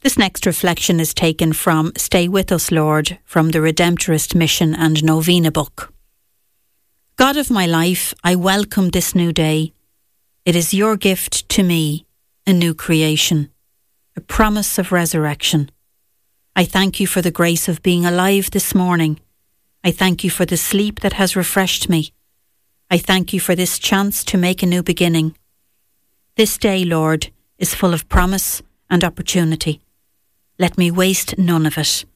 This next reflection is taken from Stay With Us, Lord, from the Redemptorist Mission and Novena book. God of my life, I welcome this new day. It is your gift to me, a new creation, a promise of resurrection. I thank you for the grace of being alive this morning. I thank you for the sleep that has refreshed me. I thank you for this chance to make a new beginning. This day, Lord, is full of promise and opportunity. Let me waste none of it.